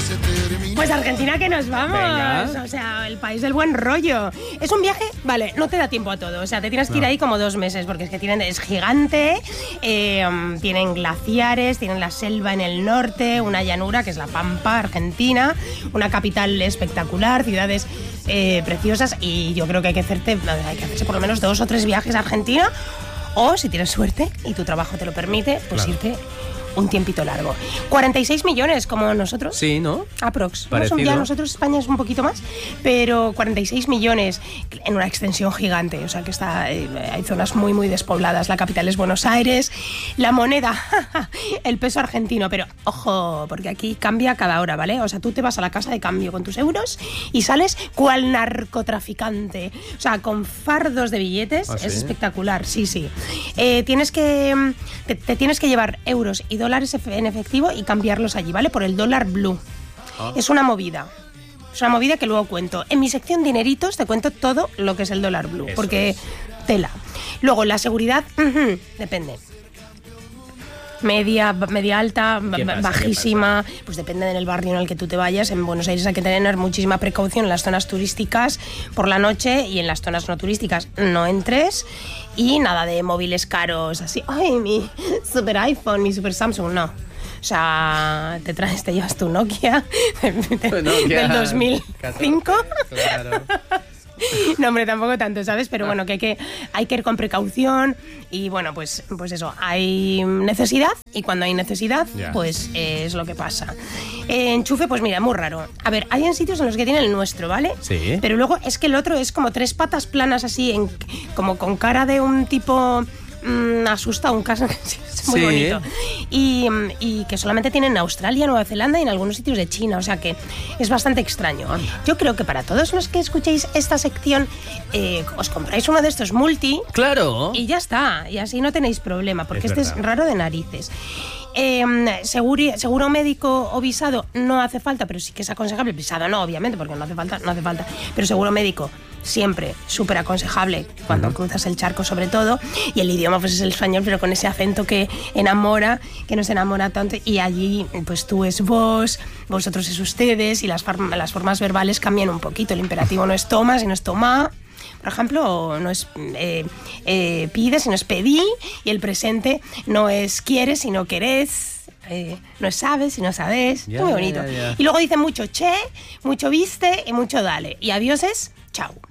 Pues Argentina que nos vamos. Venga. O sea, el país del buen rollo. Es un viaje, vale, no te da tiempo a todo. O sea, te tienes que ir ahí como 2 meses porque es que es gigante, tienen glaciares, tienen la selva en el norte, una llanura que es la Pampa Argentina, una capital espectacular, ciudades preciosas y yo creo que hay que hacerse por lo menos 2 o 3 viajes a Argentina o si tienes suerte y tu trabajo te lo permite, pues irte un tiempito largo. 46 millones como nosotros. Sí, ¿no? Aprox. Parecido. Ya nosotros España es un poquito más, pero 46 millones en una extensión gigante. O sea que hay zonas muy, muy despobladas. La capital es Buenos Aires. La moneda, el peso argentino. Pero ojo, porque aquí cambia cada hora, ¿vale? O sea, tú te vas a la casa de cambio con tus euros y sales cual narcotraficante. O sea, con fardos de billetes. ¿Ah, es sí? espectacular, sí. Te tienes que llevar euros y dólares en efectivo y cambiarlos allí, ¿vale? Por el dólar blue. Es una movida. Es una movida que luego cuento. En mi sección dineritos te cuento todo lo que es el dólar blue, Eso porque es. tela. Luego, la seguridad, depende. Media alta, ¿Qué pasa? bajísima, pues depende del barrio en el que tú te vayas. En Buenos Aires hay que tener muchísima precaución en las zonas turísticas por la noche y en las zonas no turísticas no entres y nada de móviles caros así, ay, mi super iPhone, mi super Samsung, no. O sea, te llevas tu Nokia, del 2005. Claro. No, hombre, tampoco tanto, ¿sabes? Pero bueno, que hay que ir con precaución y bueno, pues eso, hay necesidad y cuando hay necesidad, Ya. pues es lo que pasa. Enchufe, pues mira, muy raro. A ver, hay en sitios en los que tiene el nuestro, ¿vale? Sí. Pero luego es que el otro es como 3 patas planas así, como con cara de un tipo asusta, un caso es muy Sí. bonito. Y que solamente tienen en Australia, Nueva Zelanda y en algunos sitios de China, o sea que es bastante extraño. Yo creo que para todos los que escuchéis esta sección, os compráis uno de estos multi Claro. y ya está, y así no tenéis problema, porque Es este es verdad. raro de narices. Seguro médico o visado no hace falta, pero sí que es aconsejable. Visado no, obviamente, porque no hace falta. Pero seguro médico siempre súper aconsejable cuando cruzas el charco, sobre todo. Y el idioma pues es el español, pero con ese acento que enamora, que nos enamora tanto. Y allí pues tú es vos, vosotros es ustedes, y las formas verbales cambian un poquito. El imperativo no es toma, sino es toma. Por ejemplo, no es pide, sino es pedí, y el presente no es quieres, sino querés, no es sabes, sino sabés. Ya, Muy ya, bonito. ya. Y luego dice mucho che, mucho viste y mucho dale. Y adiós es chao.